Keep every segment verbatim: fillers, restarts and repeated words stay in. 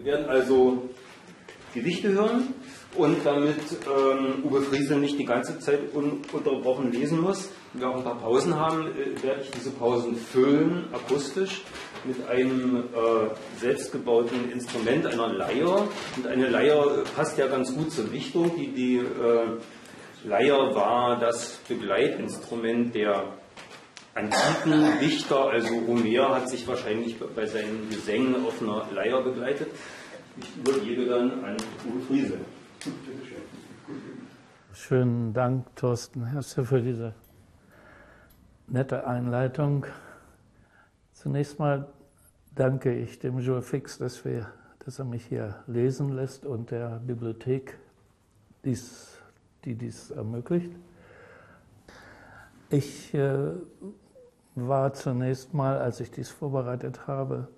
werden also Gedichte hören und damit ähm, Uwe Friesel nicht die ganze Zeit ununterbrochen lesen muss, wir auch ein paar Pausen haben, äh, werde ich diese Pausen füllen, akustisch, mit einem äh, selbstgebauten Instrument, einer Leier. Und eine Leier passt ja ganz gut zur Dichtung. Die, die äh, Leier war das Begleitinstrument der antiken Dichter, also Homer hat sich wahrscheinlich bei seinen Gesängen auf einer Leier begleitet. Ich übergebe dann an Uwe Friesel. Schönen Dank, Thorsten Herste, für diese nette Einleitung. Zunächst mal danke ich dem Jules Fix, dass, wir, dass er mich hier lesen lässt und der Bibliothek, dies, die dies ermöglicht. Ich äh, war zunächst mal, als ich dies vorbereitet habe,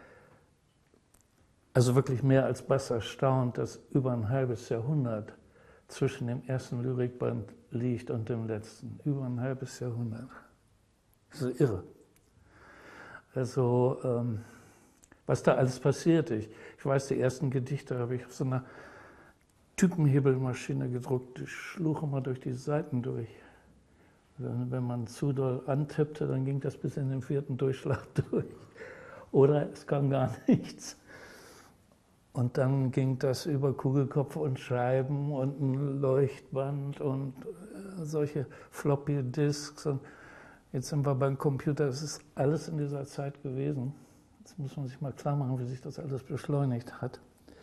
also wirklich mehr als bass erstaunt, dass über ein halbes Jahrhundert zwischen dem ersten Lyrikband liegt und dem letzten. Über ein halbes Jahrhundert. Das ist irre. Also, ähm, was da alles passiert. Ich, ich weiß, die ersten Gedichte habe ich auf so einer Typenhebelmaschine gedruckt. Ich schlug immer durch die Seiten durch. Wenn man zu doll antippte, dann ging das bis in den vierten Durchschlag durch. Oder es kam gar nichts. Und dann ging das über Kugelkopf und Scheiben und ein Leuchtband und solche Floppy Disks. Und jetzt sind wir beim Computer. Das ist alles in dieser Zeit gewesen. Jetzt muss man sich mal klar machen, wie sich das alles beschleunigt hat.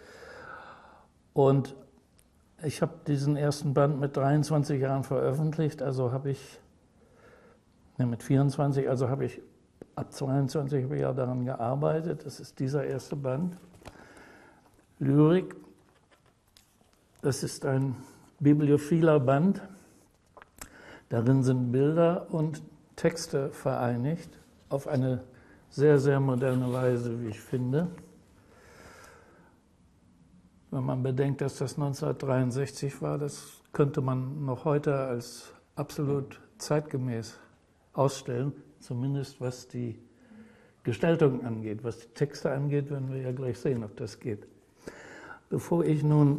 Und ich habe diesen ersten Band mit dreiundzwanzig Jahren veröffentlicht, also habe ich, ne, mit vierundzwanzig, also habe ich ab zweiundzwanzig Jahre daran gearbeitet. Das ist dieser erste Band. Lyrik, das ist ein bibliophiler Band. Darin sind Bilder und Texte vereinigt, auf eine sehr, sehr moderne Weise, wie ich finde. Wenn man bedenkt, dass das neunzehnhundertdreiundsechzig war, das könnte man noch heute als absolut zeitgemäß ausstellen, zumindest was die Gestaltung angeht. Was die Texte angeht, werden wir ja gleich sehen, ob das geht. Bevor ich nun